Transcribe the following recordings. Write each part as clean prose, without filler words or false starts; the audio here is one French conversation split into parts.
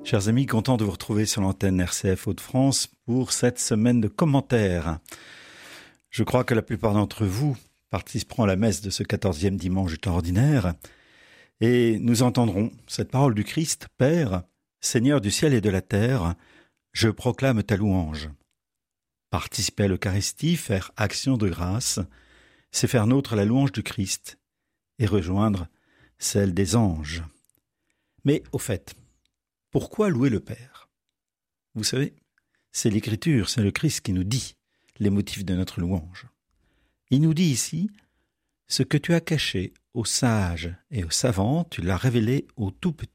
Chers amis, content de vous retrouver sur l'antenne RCF Hauts-de-France pour cette semaine de commentaires. Je crois que la plupart d'entre vous participeront à la messe de ce 14e dimanche du temps ordinaire et nous entendrons cette parole du Christ. « Père, Seigneur du ciel et de la terre, je proclame ta louange. » Participer à l'Eucharistie, faire action de grâce, c'est faire nôtre la louange du Christ et rejoindre celle des anges. Mais au fait, pourquoi louer le Père ? Vous savez, c'est l'Écriture, c'est le Christ qui nous dit les motifs de notre louange. Il nous dit ici, « Ce que tu as caché aux sages et aux savants, tu l'as révélé aux tout petits. »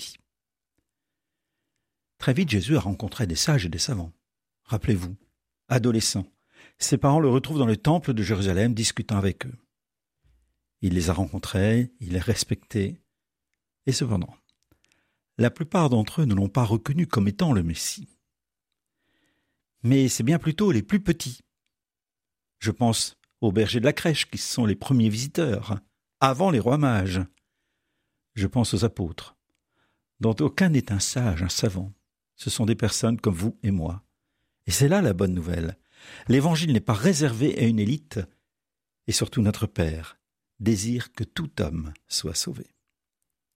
Très vite, Jésus a rencontré des sages et des savants. Rappelez-vous, adolescent, ses parents le retrouvent dans le temple de Jérusalem discutant avec eux. Il les a rencontrés, il les respectait, et cependant, la plupart d'entre eux ne l'ont pas reconnu comme étant le Messie. Mais c'est bien plutôt les plus petits. Je pense aux bergers de la crèche qui sont les premiers visiteurs, avant les rois mages. Je pense aux apôtres, dont aucun n'est un sage, un savant. Ce sont des personnes comme vous et moi. Et c'est là la bonne nouvelle. L'Évangile n'est pas réservé à une élite, et surtout notre Père désire que tout homme soit sauvé. Comment ?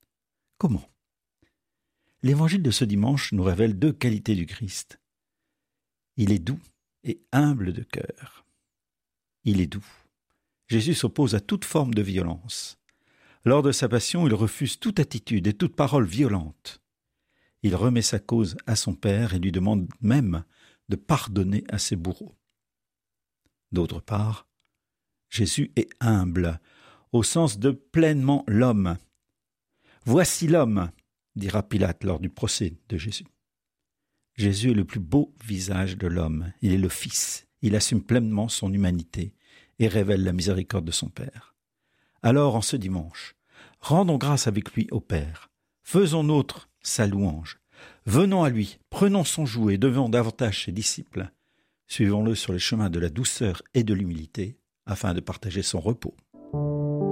L'Évangile de ce dimanche nous révèle deux qualités du Christ. Il est doux et humble de cœur. Il est doux. Jésus s'oppose à toute forme de violence. Lors de sa passion, il refuse toute attitude et toute parole violente. Il remet sa cause à son Père et lui demande même de pardonner à ses bourreaux. D'autre part, Jésus est humble, au sens de pleinement l'homme. « Voici l'homme », dira Pilate lors du procès de Jésus. Jésus est le plus beau visage de l'homme. Il est le Fils. Il assume pleinement son humanité et révèle la miséricorde de son Père. Alors, en ce dimanche, rendons grâce avec lui au Père. Faisons nôtre sa louange. Venons à lui, prenons son joug et devenons davantage ses disciples. Suivons-le sur le chemin de la douceur et de l'humilité afin de partager son repos.